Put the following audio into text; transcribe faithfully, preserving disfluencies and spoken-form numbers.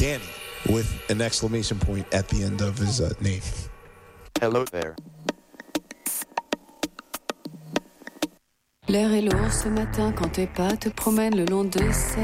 Danny, with an exclamation point at the end of his uh, name. Hello there. L'air est lourd ce matin quand tes pas te promènent le long de cette